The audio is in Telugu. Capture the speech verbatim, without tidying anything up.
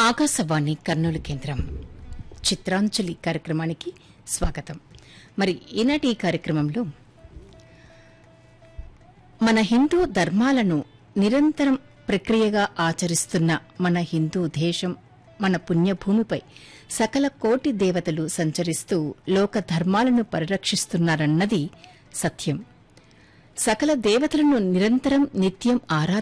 ఆకాశవాణి కర్నూలు కేంద్రం చిత్రాంజలి కార్యక్రమానికి స్వాగతం. మరి ఈనాటి ఈ కార్యక్రమంలో మన హిందూ ధర్మాలను నిరంతరం ప్రక్రియగా ఆచరిస్తున్న మన హిందూ దేశం, మన పుణ్యభూమిపై సకల కోటి దేవతలు సంచరిస్తూ లోక ధర్మాలను పరిరక్షిస్తున్నారన్నది సత్యం. సకల దేవతలను నిరంతరం నిత్యం ఆరాధిస్తున్నారు.